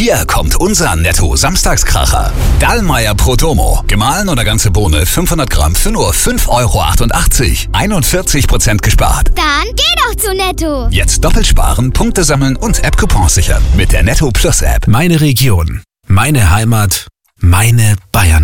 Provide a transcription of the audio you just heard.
Hier kommt unser Netto-Samstagskracher. Dallmayr Protomo. Gemahlen oder ganze Bohne 500 Gramm für nur 5,88 €. 41% gespart. Dann geh doch zu Netto. Jetzt doppelt sparen, Punkte sammeln und App-Coupons sichern. Mit der Netto Plus App. Meine Region, meine Heimat, meine Bayern.